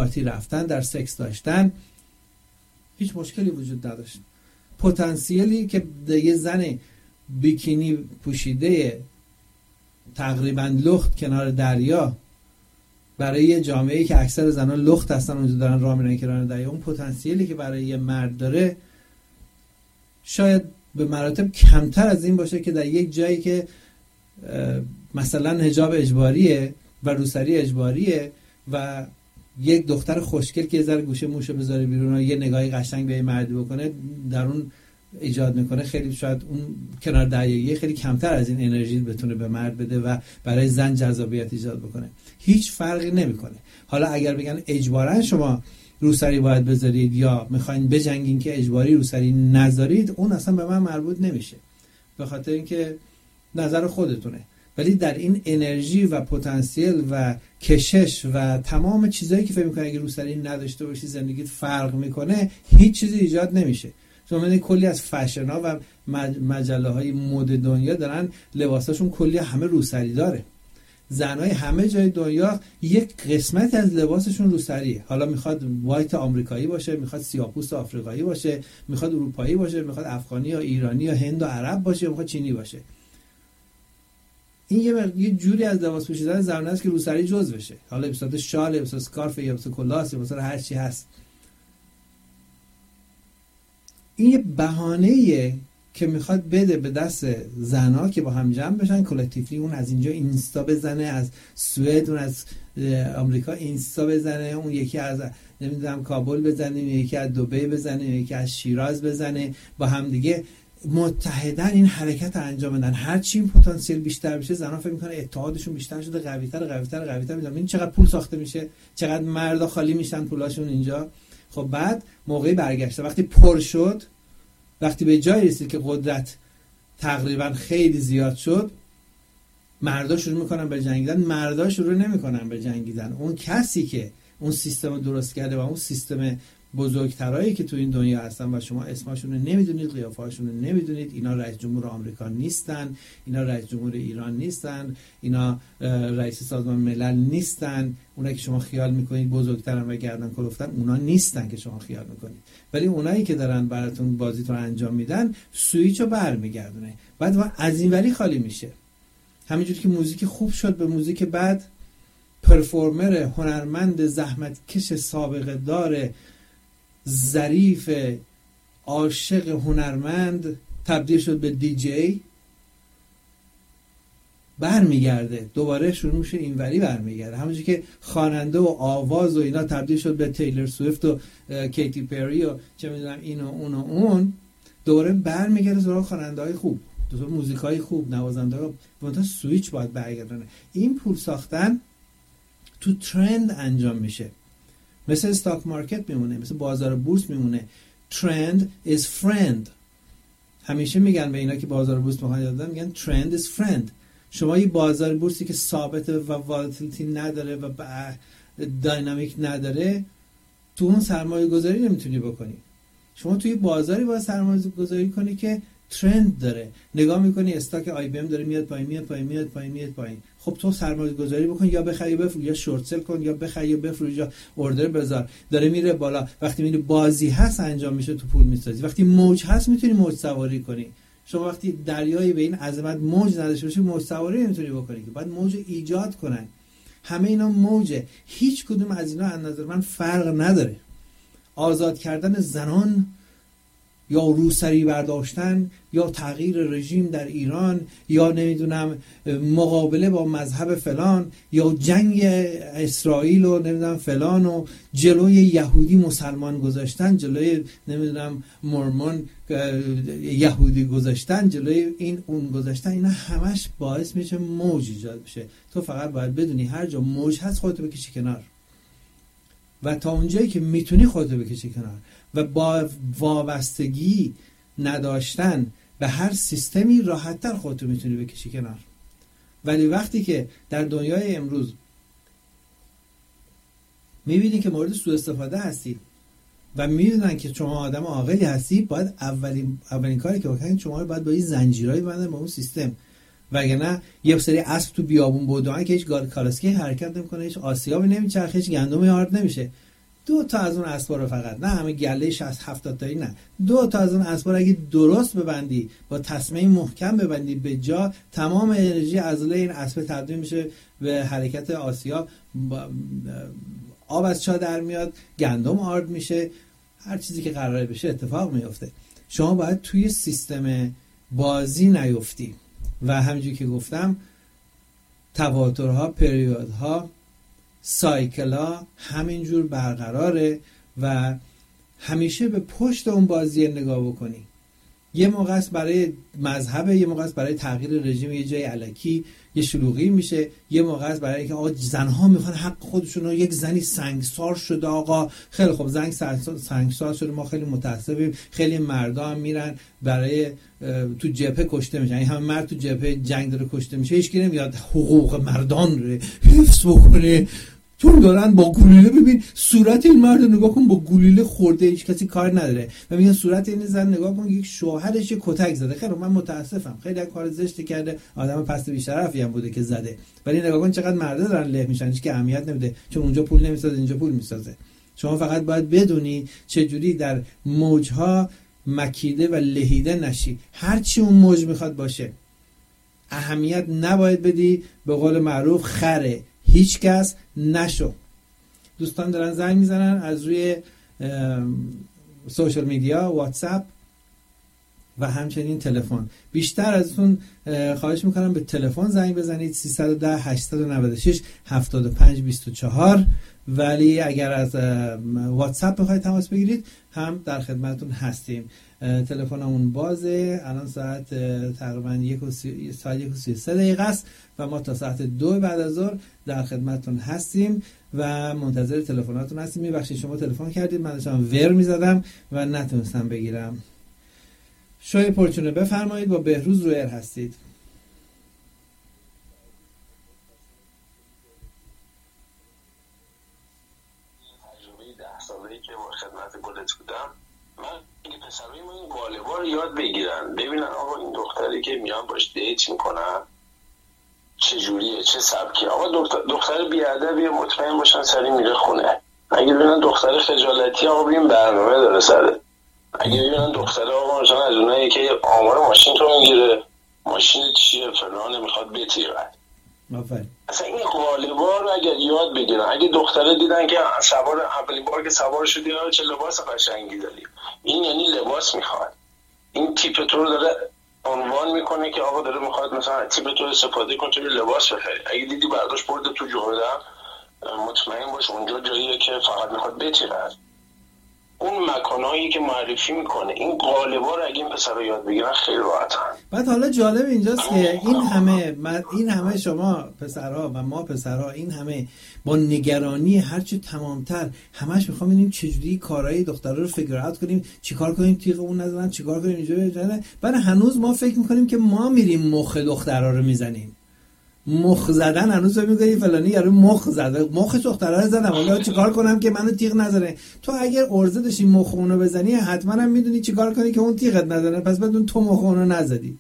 پارتی رفتن، در سکس داشتن، هیچ مشکلی وجود نداشت. پتانسیلی که یه زن بیکینی پوشیده تقریبا لخت کنار دریا برای یه جامعه‌ای که اکثر زنان لخت هستن اونجا دارن راه میرن کنار دریا، اون پتانسیلی که برای یه مرد داره شاید به مراتب کمتر از این باشه که در یک جایی که مثلا حجاب اجباریه و روسری اجباریه و یک دختر خوشگل که یه ذره گوشه موشه بذاره بیرون و یه نگاهی قشنگ به مردی بکنه در اون ایجاد میکنه، خیلی شاید اون کنار دریایی خیلی کمتر از این انرژی بتونه به مرد بده و برای زن جذابیت ایجاد بکنه. هیچ فرقی نمیکنه. حالا اگر بگن اجباراً شما روسری باید بذارید یا میخواین بجنگین که اجباری روسری نذارید، اون اصلا به من مربوط نمیشه، به خاطر اینکه نظر خودتونه. ولی در این انرژی و پتانسیل و کشش و تمام چیزایی که فکر می‌کنی اگه روسری نداشته باشی زندگیت فرق میکنه، هیچ چیزی ایجاد نمیشه. شما می‌بینید کلی از فشن‌ها و مجله‌های مد دنیا دارن لباساشون کلی همه روسری داره. زنای همه جای دنیا یک قسمت از لباسشون روسریه. حالا میخواد وایت آمریکایی باشه، میخواد سیاه‌پوست آفریقایی باشه، میخواد اروپایی باشه، میخواد افغانی یا ایرانی یا هند و عرب باشه، یا میخواد چینی باشه. این یه جوری از لباس پوشیدن زنانه است که روسری جزء بشه. حالا به صورت شال، به صورت اسکارف، یا به صورت کلاس، یا به صورت هر چی هست. این یه بهانه‌ایه که میخواد بده به دست زنها که با هم جمع بشن کلکتیولی، اون از اینجا اینستا بزنه، از سوئد اون از آمریکا اینستا بزنه، اون یکی از نمیدونم کابل بزنه، یکی از دبی بزنه، یکی از شیراز بزنه، با هم دیگه متحدن این حرکت انجام بدن. هر چی این پتانسیل بیشتر بشه زنها فکر میکنن اتحادشون بیشتر شده، قوی‌تر میدونن این چقدر پول ساخته میشه، چقدر مردا خالی میشن پولاشون اینجا. خب بعد موقعی برگشته وقتی پر شد، وقتی به جای رسید که قدرت تقریبا خیلی زیاد شد، مردا شروع میکنن به جنگیدن. مردا شروع نمیکنن به جنگیدن، اون کسی که اون سیستم درست کرده و اون سیستم بزرگترایی که تو این دنیا هستن و شما اسمشون رو نمیدونید، قیافه‌هاشون رو نمیدونید، اینا رئیس جمهور آمریکا نیستن، اینا رئیس جمهور ایران نیستن، اینا رئیس سازمان ملل نیستن، اونا که شما خیال میکنید بزرگترن و گردن کلفتن، اونا نیستن که شما خیال میکنید. ولی اونایی که دارن براتون بازیتون رو انجام میدن سوئیچو برمیگردونه، بعد از این وری خالی میشه. همینجوری که موزیک خوب شد به موزیک بعد، پرفورمر هنرمند زحمتکش سابقه دار ظریف عاشق هنرمند تبدیل شد به دیجی، برمیگرده دوباره شروع میشه اینوری برمیگرده. همونجوری که خواننده و آواز و اینا تبدیل شد به تیلر سویفت و کیتی پری و چه میدونم این و اون و اون، دوباره برمیگرده سراغ خواننده‌های خوب، دوباره موزیکای خوب، نوازنده‌ها. منتها سویچ باید برگردونه. این پول ساختن تو ترند انجام میشه، مثل استاک مارکت میمونه، مثل بازار بورس میمونه. ترند is friend. همیشه میگن به اینا که بازار بورس میخوان یاد بدن، میگن ترند is friend. شما یه بازار بورسی که ثابته و والتیلیتی نداره و داینامیک نداره، تو اون سرمایه گذاری نمیتونی بکنی. شما توی بازاری باید سرمایه گذاری کنی که ترند داره. نگاه میکنی استاک آی بی ام داره میاد پایین. خب تو سرمایه گذاری بکن، یا بخری یا بفروش، یا شورت سل کن، یا بخری یا بفروش، یا اوردر بذار. داره میره بالا. وقتی میره بازی هست انجام میشه تو پول میسازی. وقتی موج هست میتونی موج سواری کنی. شما وقتی دریایی به این عظمت موج نداشته باشی موج سواری نمیتونی بکنی، که باید موج ایجاد کنن. همه اینا موجه. هیچ کدوم از اینا از نظر من فرق نداره. آزاد کردن زنان یا روسری برداشتن یا تغییر رژیم در ایران یا نمیدونم مقابله با مذهب فلان یا جنگ اسرائیل و نمیدونم فلان و جلوی یهودی مسلمان گذاشتن، جلوی نمیدونم مورمون یهودی گذاشتن، جلوی این اون گذاشتن، اینا همش باعث میشه موج ایجاد بشه. تو فقط باید بدونی هر جا موج هست خودتو بکشی کنار و تا اونجایی که میتونی خودتو بکشی کنار و با وابستگی نداشتن به هر سیستمی راحت‌تر خودتو میتونی بکشی کنار. ولی وقتی که در دنیای امروز میبینی که مورد سوء استفاده هستی و میدونن که شما آدم عاقلی هستی، باید اولین کاری که بکنید شما باید با این زنجیرایی ببندن با اون سیستم، وگرنه یه سری اسب تو بیابون بدوئن که هیچ کالسکی حرکت نمیکنه، هیچ آسیابی نمیچرخه، هیچ گندمی آرد نمیشه. 2 تا از اون اسبا رو فقط، نه همه گله 60-70 تایی، نه 2 تا از اون اسبا رو اگه درست ببندی، با تسمه محکم ببندی به جا، تمام انرژی عضله این اسب تبدیل میشه به حرکت آسیا، آب از چاه در میاد، گندم آرد میشه، هر چیزی که قراره بشه اتفاق میفته. شما باید توی سیستم بازی نیفتی و همونجوری که گفتم تواترها، پریودها، سایکل‌ها همینجور برقراره و همیشه به پشت اون بازی نگاه بکنی. یه موقع است برای مذهب، یه موقع است برای تغییر رژیم یه جای الکی یه شلوغی میشه، یه موقع است برای اینکه آقا زنها میخوان حق خودشون رو، یک زنی سنگسار شده آقا، خیلی خوب زن سنگسار شده، ما خیلی متاسفیم، خیلی مردا هم میرن برای تو جبهه کشته میشن، این همه مرد تو جبهه جنگ داره کشته میشه، هیچ کی نمیاد حقوق مردان رو حفظ بکنه، چون دارن با گلوله، ببین صورت این مرد نگاه کن، با گلوله خورده، هیچ کسی کار نداره و میگن صورت این زن نگاه کن، یک شوهرش یه کتک زده. خیلی من متاسفم، خیلی کار زشتی کرده، آدم پست بی شرفی هم بوده که زده، ولی نگاه کن چقدر مرده دارن له میشن، هیچ که اهمیت نمیده، چون اونجا پول نمیسازه اینجا پول میسازه. شما فقط باید بدونی چجوری در موجها مکیده و لهیده نشی، هر چی اون موج میخواد باشه اهمیت نباید بدی، به قول معروف خره هیچ کس نشو. دوستان دارن زنگ میزنن از روی سوشال میدیا، واتساپ و همچنین تلفن. بیشتر ازتون خواهش میکنم به تلفن زنگ بزنید 310 896 7524، ولی اگر از واتساپ بخواید تماس بگیرید هم در خدمتتون هستیم. تلفنمون بازه، الان ساعت تقریبا 1:33 است و ما تا ساعت 2 بعد از ظهر در خدمتتون هستیم و منتظر تلفناتون هستیم. میبخشید شما تلفن کردید، من داشتم ور میزدم و نتونستم بگیرم. شوی پرچونه بفرمایید، با بهروز رو ایر هستید. تجربه 10 ساله‌ای که با خدمت گلت بودم، من این پسرای ما این قالب‌ها رو یاد بگیرن، ببینن آقا این دختری که میان باش دیت میکنن چجوریه، چه سبکی. آقا دختر بیادبیه، مطمئن باشن سری میره خونه. اگه ببینن دختر خجالتی، آقا ببین برنامه داره سره. اگه ببینن دختر آقا مثلا از اونایی که آمار ماشین تو میگیره، ماشین چیه فلانه، میخواد بتیرد. اصلا این قالبا رو اگر یاد بگیرن، اگه دختره دیدن که سوار اولین بار که سوار شدی چه لباس قشنگی داری، این یعنی لباس میخواد، این تیپ تو رو داره عنوان میکنه که آقا داره میخواد مثلا تیپ تو استفاده کن، تو لباس بخری. اگه دیدی برداشت برده تو جهودم، مطمئن باش اونجا جاییه که فقط میخواد بتیرد. اون مکانهایی که معرفی میکنه، این قالبا رو اگه این پسرا یاد بگیرن خیلی راحتن. بعد حالا جالب اینجاست که این همه شما پسرها و ما پسرها، این همه با نگرانی هرچی تمامتر همش میخوام ببینیم چجوری کارهای دخترها رو فیگر اوت کنیم، چیکار کنیم تیغمون نزنن، چیکار کنیم اینجوری بزنن. بعد هنوز ما فکر میکنیم که ما میریم مخ دخترها رو میزنیم. مخ زدن هنوز فکر می‌کنی فلانی یارو مخ زده، مخ دخترها رو زدم، حالا چیکار کنم که منو تیغ نزنه. تو اگر ارزه داشتی مخ اونو بزنی، حتما هم میدونی چیکار کنی که اون تیغت نزنه، پس بدون تو مخ اونو نزدی.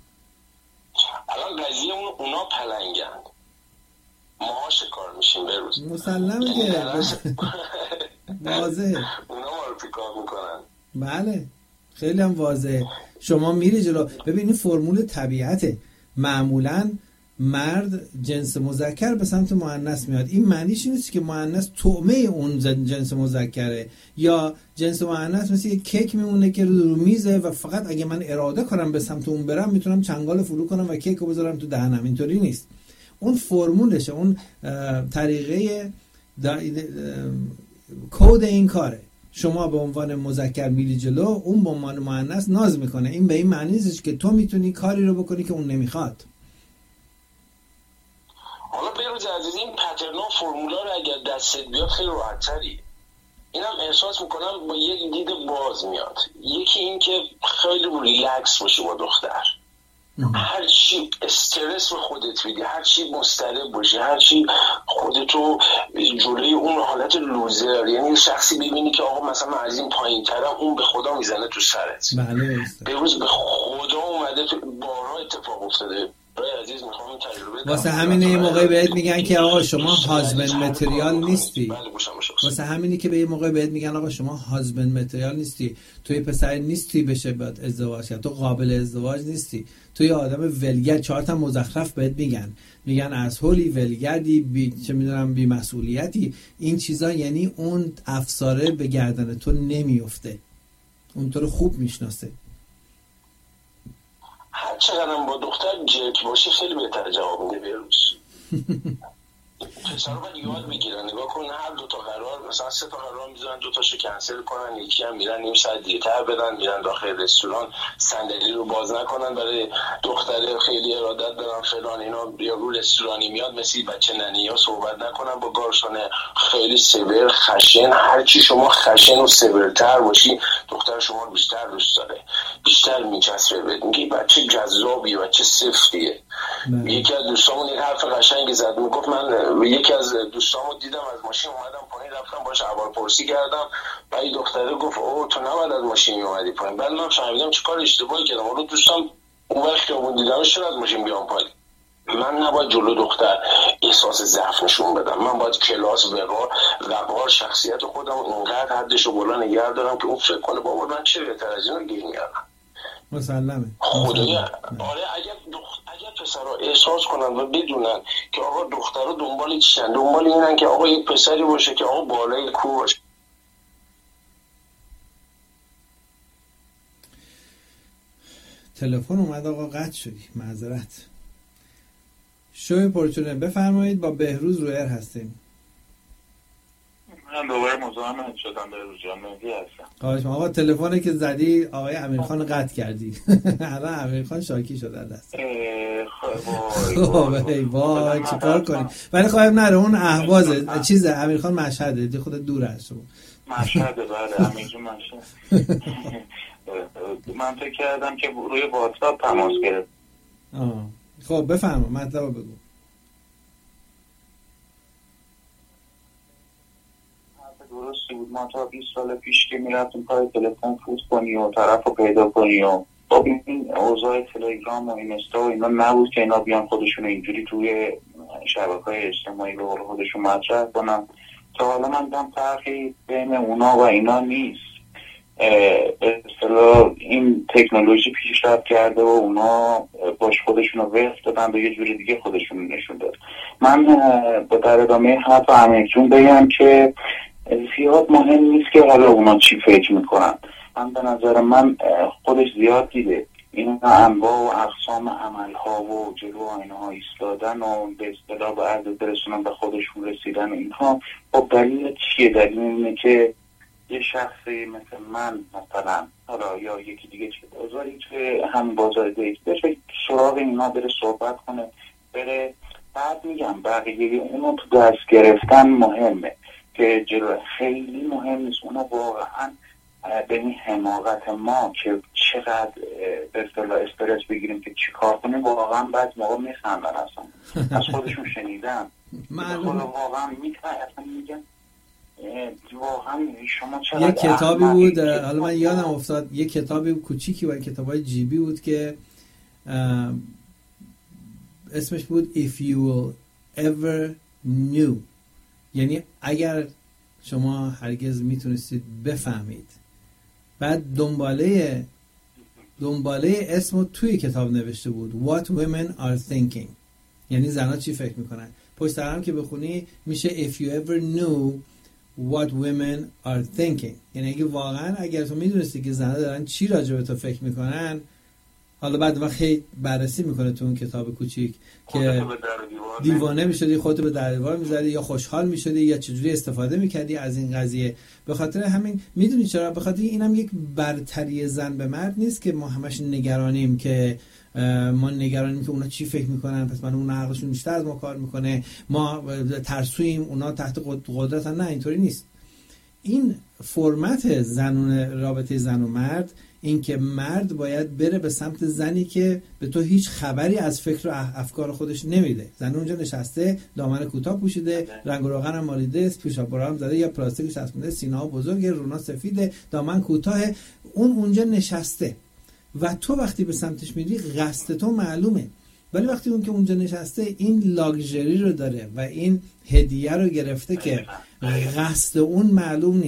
الان قضیه اونا پلنگند، ما شکار میشیم به روز. مسلمه که واضحه اونا ما رو پیکار میکنن. بله خیلی هم واضحه. شما میری جلو، ببین این فرمول طبیعته. معمولاً مرد جنس مذکر به سمت مؤنث میاد. این معنیش نیست که مؤنث طعمه اون جنس مذکره، یا جنس مؤنث مثل یک کیک میمونه که رو میزه و فقط اگه من اراده کنم به سمت اون برم میتونم چنگال فرو کنم و کیکو بذارم تو دهنم. اینطوری نیست. اون فرمولشه، اون طریقه کد این کاره. شما به عنوان مذکر میری جلو، اون به عنوان مؤنث ناز میکنه. این به این معنی نیست که تو میتونی کاری رو بکنی که اون نمیخواد. حالا بروز عزیز، این پترنا فرمولا رو اگر دستت بیاد خیلی راحت‌تری. اینم احساس میکنم با یک دید باز میاد. یکی این که خیلی ریلکس باشی با دختر، هر چی استرس رو خودت بدی، هر چی مضطرب باشی، هر چی خودتو جلوی اون حالت لوزر، یعنی شخصی ببینی که آقا مثلا من از این پایین ترم، اون به خدا میزنه تو سرت. بله بروز به خدا اومده، تو بارها اتفاق افتاده. عزیز میخوام تجربه واسه همین این موقع بهت میگن که آقا شما هازبند متریال نیستی. بله گوشم شد. واسه همینی که به یه موقع بهت میگن آقا شما هازبند متریال نیستی، توی پسر نیستی بشه باید ازدواج کرد، تو قابل ازدواج نیستی، توی آدم ولگرد، 4 تا مزخرف بهت میگن اسهولی، ولگردی، چه میدونم بی مسئولیتی، این چیزا، یعنی اون افساره به گردن تو نمیفته، اون تو رو خوب میشناسه. هر چقدرم با دختر جلک باشه خیلی بهتر جواب میده بهروز. پسر رو باید یاد بگیرن، نگاه کن هر 2 تا قرار، مثلا 3 تا قرار میذارن 2 تاشو کنسل کنن، یکی هم میرن نیم ساعت دیرتر بدن، میرن داخل رستوران صندلی رو باز نکنن برای دختر خیلی ارادت دارن فلان اینا، یا رو رستورانی میاد مثل بچه ننی ها صحبت نکنن با گارسونه، خیلی سیور خشن، هر چی شما خشن و سیورتر باشی دختر شما رو بیشتر دوست داره، بیشتر میچسبه بهت، میگی بچه جذابیه، بچه سفتیه. یکی از دوستامون یک حرف قشنگی زد، میگفت من یکی از دوستامو دیدم از ماشین اومدم پایین، رفتم باهاش احوالپرسی کردم، بعد دختره گفت اوه تو نباید از ماشین اومدی پایین. بعد من فهمیدم چیکار اشتباهی کردم، اون دوستام اون وقت که اون دیدمش چرا از ماشین بیام پایین. من نباید جلو دختر احساس ضعف نشون بدم، من باید کلاس وقار شخصیت خودم اونقدر حدشو بالا نگه دارم که اون فکر کنه بابا من چه بهتر از اینو گیر میارم. مسلمه. خدایا آره، اگر پسرها احساس کنن و بدونن که آقا دخترها دنبال چیشن، دنبال اینن که آقا یک پسری باشه که آقا بالای کوه باشه. تلفن اومد آقا، قطع شدی، معذرت. شوی پرچونه بفرمایید، با بهروز رویر هستیم. من دوباره مزاحمت شدم بهروز جان، مهدی هستم. خواهش آقا، تلفنی که زدی آقای امیرخان قطع کردی. الان امیرخان شاکی شده دست. وای چیکار کنیم؟ ولی خواهیم نره اون اهوازه چیزه، امیرخان مشهده، دی خودت دور از شما. مشهده بله، امیرجون مشهد. من فکر کردم که روی واتساپ تماس گرفت. خب بفرما مطلب بگو. درستی بود، ما تا 20 سال پیش که میرفتیم پای تلفن فوت کنی و طرف رو پیدا کنی و خب این اوضاع تلگرام و اینستا و اینا نبود که اینا بیان خودشون اینجوری توی شبکه‌های اجتماعی به قول خودشون مطرح کنن. تا حالا من دیدم فرقی بین اونا و اینا نیست. اصطلاح این تکنولوژی پیشرفت کرده و اونا باش خودشون رو وقت دادن به یه جوری دیگه خودشون نشون داد. من در ادامه حرف امیرجون بگم که زیاد مهم نیست که حالا اونا چی فکر میکنن. من به نظر من خودش زیاد دیده این انواع و اقسام عملها و جلو آینه‌ها ایستادن و به اصطلاح به عرض برسونن به خودشون رسیدن اینها. خب دلیل چیه؟ دلیل اینه که یه شخصی مثل من مثلا حالا یا یکی دیگه چه بازاری که هم بازار دیت بشه سراغ اینا بره صحبت کنه بره، بعد میگم بقیه اونو تو دست گرفتن مهمه که جلو خیلی مهم نیست. اونا واقعا به این حماقت ما که چقدر به اصطلاح استرس بگیریم که چی کار کنیم واقعا بعد موقع میخندن اصلا از خودشون شنیدن واقعا میگن واقعا شما چقدر. یه کتابی بود حالا من یادم افتاد، یه کتابی کوچیکی و کتابای جیبی بود که اسمش بود If You Will Ever Knew، یعنی اگر شما هرگز میتونستید بفهمید. بعد دنباله اسمو توی کتاب نوشته بود What Women Are Thinking، یعنی زنها چی فکر میکنن. پشت سر هم که بخونی میشه If You Ever Knew What Women Are Thinking، یعنی اگر تو میدونستی که زنها دارن چی راجع به تو فکر میکنن. حالا بعد وقت خیلی بررسی میکنه تو اون کتاب کوچیک که دیوانه میشدی، خودتو به در دیوار میزدی یا خوشحال میشدی یا چجوری استفاده میکردی از این قضیه. به خاطر همین میدونی چرا؟ به خاطر اینم یک برتری زن به مرد نیست که ما همش نگرانیم که که اونا چی فکر میکنن پس من اون عقلشون بیشتر از ما کار میکنه، ما ترسویم اونا تحت قدرتن. نه اینطوری نیست. این فرمت رابطه زن و مرد این که مرد باید بره به سمت زنی که به تو هیچ خبری از فکر و افکار خودش نمیده. زن اونجا نشسته، دامن کوتاه پوشیده، رنگ و روغن هم مالیده، پیشا برام زده یا پلاستیکش چسبونده، سینه‌ها بزرگه، رونا سفیده، دامن کوتاهه، اون اونجا نشسته و تو وقتی به سمتش میری قصد تو معلومه. ولی وقتی اون که اونجا نشسته این لاکچری رو داره و این هدیه رو گرفته که قصد اون معلوم نیست.